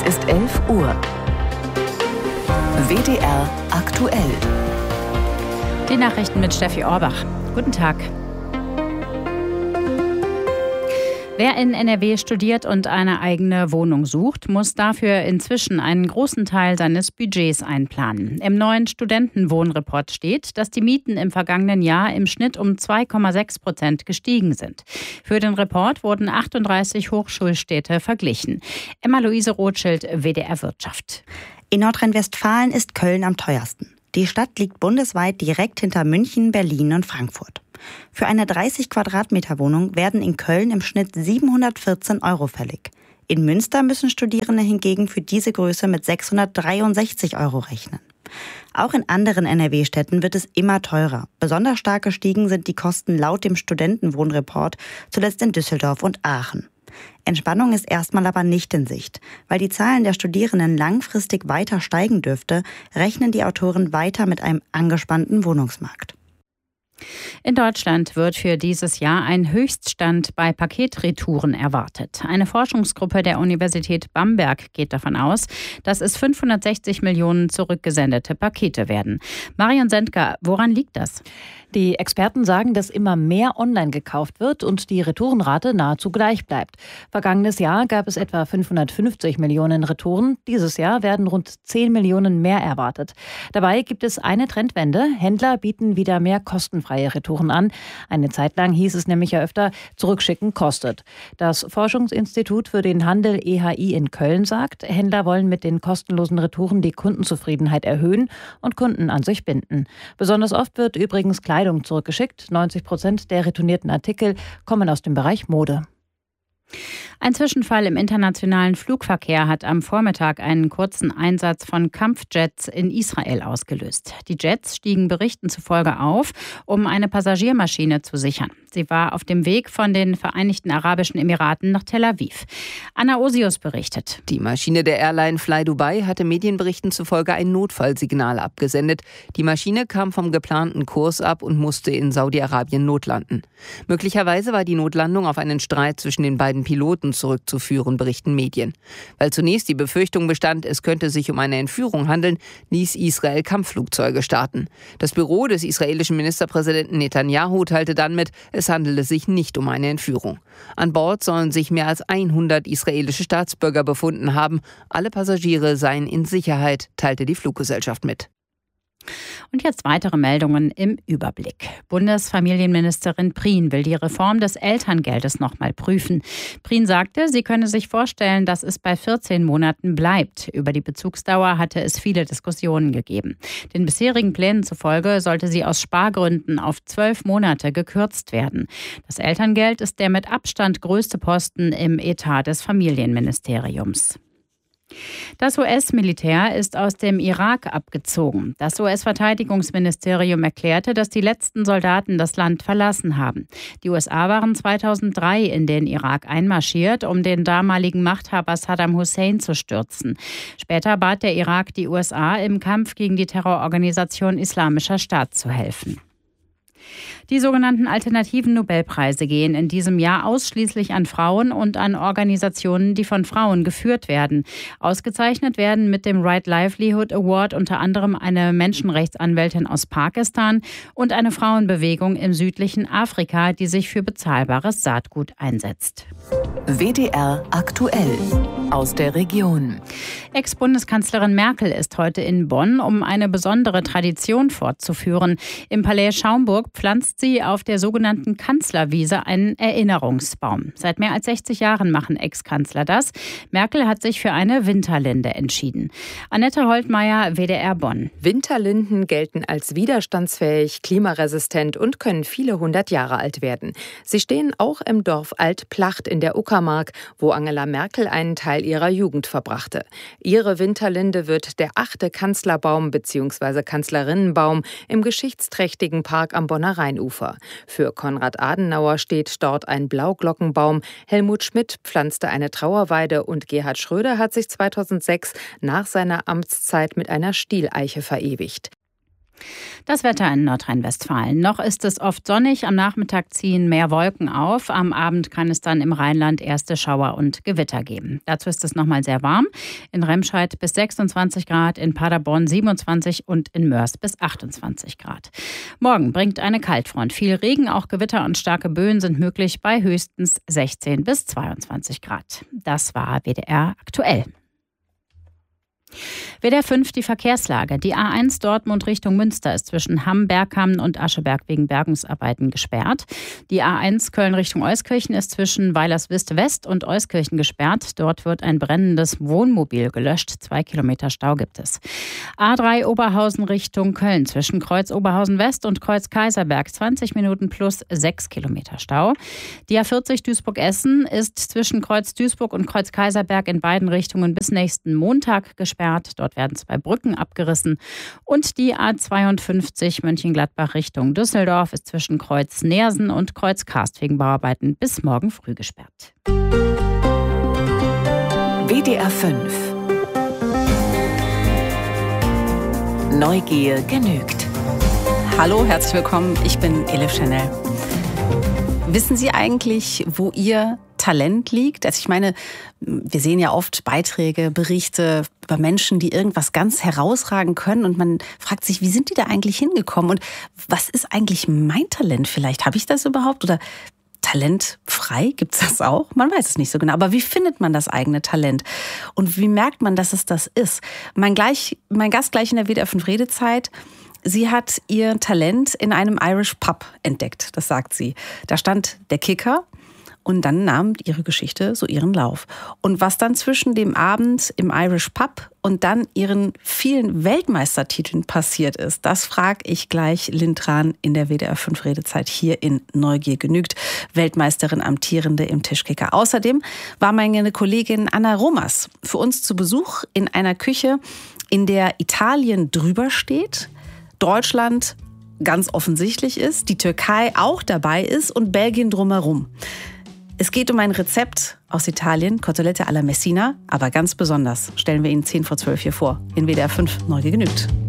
ist 11 Uhr. WDR aktuell. Die Nachrichten mit Steffi Orbach. Guten Tag. Wer in NRW studiert und eine eigene Wohnung sucht, muss dafür inzwischen einen großen Teil seines Budgets einplanen. Im neuen Studentenwohnreport steht, dass die Mieten im vergangenen Jahr im Schnitt um 2,6% gestiegen sind. Für den Report wurden 38 Hochschulstädte verglichen. Emma-Luise Rothschild, WDR Wirtschaft. In Nordrhein-Westfalen ist Köln am teuersten. Die Stadt liegt bundesweit direkt hinter München, Berlin und Frankfurt. Für eine 30 Quadratmeter Wohnung werden in Köln im Schnitt 714 € fällig. In Münster müssen Studierende hingegen für diese Größe mit 663 € rechnen. Auch in anderen NRW-Städten wird es immer teurer. Besonders stark gestiegen sind die Kosten laut dem Studentenwohnreport, zuletzt in Düsseldorf und Aachen. Entspannung ist erstmal aber nicht in Sicht. Weil die Zahlen der Studierenden langfristig weiter steigen dürfte, rechnen die Autoren weiter mit einem angespannten Wohnungsmarkt. In Deutschland wird für dieses Jahr ein Höchststand bei Paketretouren erwartet. Eine Forschungsgruppe der Universität Bamberg geht davon aus, dass es 560 Millionen zurückgesendete Pakete werden. Marion Sendker, woran liegt das? Die Experten sagen, dass immer mehr online gekauft wird und die Retourenrate nahezu gleich bleibt. Vergangenes Jahr gab es etwa 550 Millionen Retouren. Dieses Jahr werden rund 10 Millionen mehr erwartet. Dabei gibt es eine Trendwende. Händler bieten wieder mehr kostenfreie Retouren an. Eine Zeit lang hieß es nämlich ja öfter, zurückschicken kostet. Das Forschungsinstitut für den Handel EHI in Köln sagt, Händler wollen mit den kostenlosen Retouren die Kundenzufriedenheit erhöhen und Kunden an sich binden. Besonders oft wird übrigens Kleidung zurückgeschickt. 90% der retournierten Artikel kommen aus dem Bereich Mode. Ein Zwischenfall im internationalen Flugverkehr hat am Vormittag einen kurzen Einsatz von Kampfjets in Israel ausgelöst. Die Jets stiegen Berichten zufolge auf, um eine Passagiermaschine zu sichern. Sie war auf dem Weg von den Vereinigten Arabischen Emiraten nach Tel Aviv. Anna Osius berichtet. Die Maschine der Airline Fly Dubai hatte Medienberichten zufolge ein Notfallsignal abgesendet. Die Maschine kam vom geplanten Kurs ab und musste in Saudi-Arabien notlanden. Möglicherweise war die Notlandung auf einen Streit zwischen den beiden Piloten zurückzuführen, berichten Medien. Weil zunächst die Befürchtung bestand, es könnte sich um eine Entführung handeln, ließ Israel Kampfflugzeuge starten. Das Büro des israelischen Ministerpräsidenten Netanyahu teilte dann mit, es handele sich nicht um eine Entführung. An Bord sollen sich mehr als 100 israelische Staatsbürger befunden haben. Alle Passagiere seien in Sicherheit, teilte die Fluggesellschaft mit. Und jetzt weitere Meldungen im Überblick. Bundesfamilienministerin Prien will die Reform des Elterngeldes noch mal prüfen. Prien sagte, sie könne sich vorstellen, dass es bei 14 Monaten bleibt. Über die Bezugsdauer hatte es viele Diskussionen gegeben. Den bisherigen Plänen zufolge sollte sie aus Spargründen auf 12 Monate gekürzt werden. Das Elterngeld ist der mit Abstand größte Posten im Etat des Familienministeriums. Das US-Militär ist aus dem Irak abgezogen. Das US-Verteidigungsministerium erklärte, dass die letzten Soldaten das Land verlassen haben. Die USA waren 2003 in den Irak einmarschiert, um den damaligen Machthaber Saddam Hussein zu stürzen. Später bat der Irak die USA, im Kampf gegen die Terrororganisation Islamischer Staat zu helfen. Die sogenannten alternativen Nobelpreise gehen in diesem Jahr ausschließlich an Frauen und an Organisationen, die von Frauen geführt werden. Ausgezeichnet werden mit dem Right Livelihood Award unter anderem eine Menschenrechtsanwältin aus Pakistan und eine Frauenbewegung im südlichen Afrika, die sich für bezahlbares Saatgut einsetzt. WDR aktuell aus der Region. Ex-Bundeskanzlerin Merkel ist heute in Bonn, um eine besondere Tradition fortzuführen. Im Palais Schaumburg pflanzt sie auf der sogenannten Kanzlerwiese einen Erinnerungsbaum. Seit mehr als 60 Jahren machen Ex-Kanzler das. Merkel hat sich für eine Winterlinde entschieden. Annette Holtmeier, WDR Bonn. Winterlinden gelten als widerstandsfähig, klimaresistent und können viele 100 Jahre alt werden. Sie stehen auch im Dorf Alt-Placht in der Uckermark, wo Angela Merkel einen Teil ihrer Jugend verbrachte. Ihre Winterlinde wird der 8. Kanzlerbaum bzw. Kanzlerinnenbaum im geschichtsträchtigen Park am Bonner Rheinufer. Für Konrad Adenauer steht dort ein Blauglockenbaum. Helmut Schmidt pflanzte eine Trauerweide und Gerhard Schröder hat sich 2006 nach seiner Amtszeit mit einer Stieleiche verewigt. Das Wetter in Nordrhein-Westfalen. Noch ist es oft sonnig, am Nachmittag ziehen mehr Wolken auf. Am Abend kann es dann im Rheinland erste Schauer und Gewitter geben. Dazu ist es nochmal sehr warm. In Remscheid bis 26 Grad, in Paderborn 27 und in Mörs bis 28 Grad. Morgen bringt eine Kaltfront. Viel Regen, auch Gewitter und starke Böen sind möglich bei höchstens 16 bis 22 Grad. Das war WDR aktuell. WDR 5 die Verkehrslage. Die A1 Dortmund Richtung Münster ist zwischen Hamm, Berghammen und Ascheberg wegen Bergungsarbeiten gesperrt. Die A1 Köln Richtung Euskirchen ist zwischen Weilerswist West und Euskirchen gesperrt. Dort wird ein brennendes Wohnmobil gelöscht. 2 Kilometer Stau gibt es. A3 Oberhausen Richtung Köln zwischen Kreuz Oberhausen West und Kreuz Kaiserberg 20 Minuten plus 6 Kilometer Stau. Die A40 Duisburg-Essen ist zwischen Kreuz Duisburg und Kreuz Kaiserberg in beiden Richtungen bis nächsten Montag gesperrt. Dort werden 2 Brücken abgerissen. Und die A52 Mönchengladbach Richtung Düsseldorf ist zwischen Kreuz Neersen und Kreuz Karst wegen Bauarbeiten bis morgen früh gesperrt. WDR 5 Neugier genügt. Hallo, herzlich willkommen. Ich bin Elif Chanel. Wissen Sie eigentlich, wo Ihr Talent liegt? Also ich meine, wir sehen ja oft Beiträge, Berichte über Menschen, die irgendwas ganz herausragen können und man fragt sich, wie sind die da eigentlich hingekommen und was ist eigentlich mein Talent vielleicht? Habe ich das überhaupt oder talentfrei? Gibt es das auch? Man weiß es nicht so genau. Aber wie findet man das eigene Talent? Und wie merkt man, dass es das ist? Mein Gast gleich in der WDR 5 Redezeit. Sie hat ihr Talent in einem Irish Pub entdeckt, das sagt sie. Da stand der Kicker und dann nahm ihre Geschichte so ihren Lauf. Und was dann zwischen dem Abend im Irish Pub und dann ihren vielen Weltmeistertiteln passiert ist, das frage ich gleich Lynn Tran in der WDR 5 Redezeit hier in Neugier genügt, Weltmeisterin amtierende im Tischkicker. Außerdem war meine Kollegin Anna Romas für uns zu Besuch in einer Küche, in der Italien drüber steht, Deutschland ganz offensichtlich ist, die Türkei auch dabei ist und Belgien drumherum. Es geht um ein Rezept aus Italien, Cotolette alla Messina, aber ganz besonders stellen wir Ihnen 10 vor 12 hier vor, in WDR 5 Neugier genügt.